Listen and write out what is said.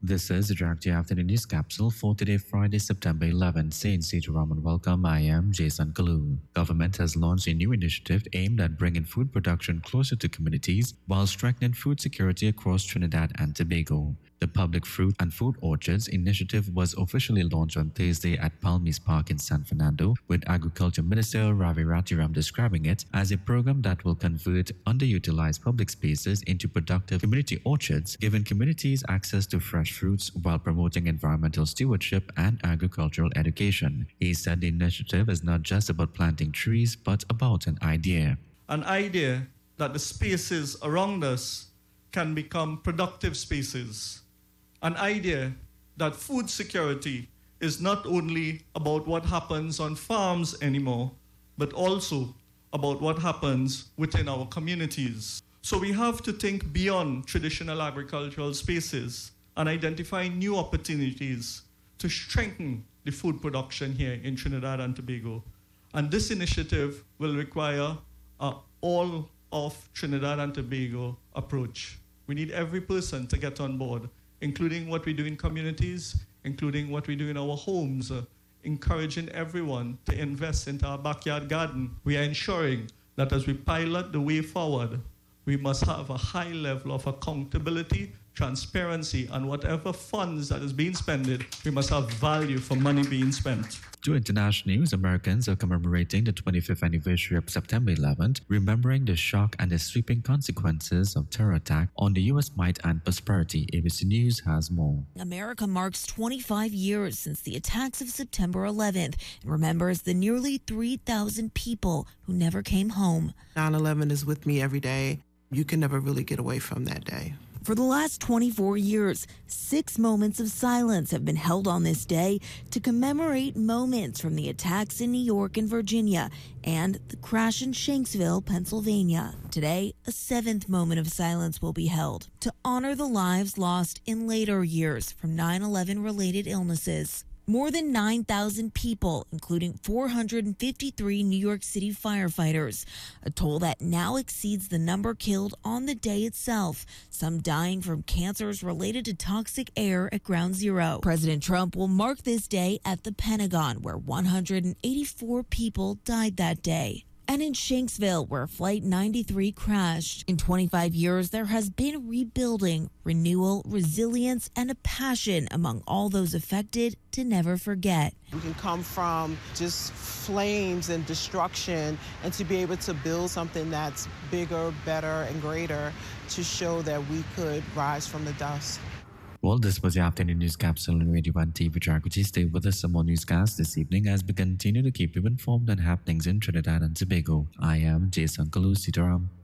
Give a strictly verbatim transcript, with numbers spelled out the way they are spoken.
This is the Director Afternoon News Capsule for today, Friday, September eleventh. Saint Sitaram and welcome. I am Jason Kalu. Government has launched a new initiative aimed at bringing food production closer to communities while strengthening food security across Trinidad and Tobago. The Public Fruit and Food Orchards initiative was officially launched on Thursday at Palmies Park in San Fernando, with Agriculture Minister Ravi Rathiram describing it as a program that will convert underutilized public spaces into productive community orchards, giving communities access to fresh fruits while promoting environmental stewardship and agricultural education. He said the initiative is not just about planting trees, but about an idea. An idea that the spaces around us can become productive spaces. An idea that food security is not only about what happens on farms anymore, but also about what happens within our communities. So we have to think beyond traditional agricultural spaces and identify new opportunities to strengthen the food production here in Trinidad and Tobago. And this initiative will require an all of Trinidad and Tobago approach. We need every person to get on board, including what we do in communities, including what we do in our homes, uh, encouraging everyone to invest into our backyard garden. We are ensuring that as we pilot the way forward, we must have a high level of accountability, transparency, and whatever funds that is being spent, we must have value for money being spent. To international news, Americans are commemorating the twenty-fifth anniversary of September eleventh, remembering the shock and the sweeping consequences of terror attack on the U S might and prosperity. A B C News has more. America marks twenty-five years since the attacks of September eleventh and remembers the nearly three thousand people who never came home. nine eleven is with me every day. You can never really get away from that day. For the last twenty-four years, six moments of silence have been held on this day to commemorate moments from the attacks in New York and Virginia and the crash in Shanksville, Pennsylvania. Today, a seventh moment of silence will be held to honor the lives lost in later years from nine eleven related illnesses. More than nine thousand people, including four hundred fifty-three New York City firefighters, a toll that now exceeds the number killed on the day itself, some dying from cancers related to toxic air at Ground Zero. President Trump will mark this day at the Pentagon, where one hundred eighty-four people died that day. And in Shanksville, where Flight ninety-three crashed. In twenty-five years, there has been rebuilding, renewal, resilience, and a passion among all those affected to never forget. We can come from just flames and destruction and to be able to build something that's bigger, better, and greater to show that we could rise from the dust. Well, this was the Afternoon News Capsule on Radio one T V Jakarta. Stay with us some more newscasts this evening as we continue to keep you informed on happenings in Trinidad and Tobago. I am Jason Kalu Sitaram.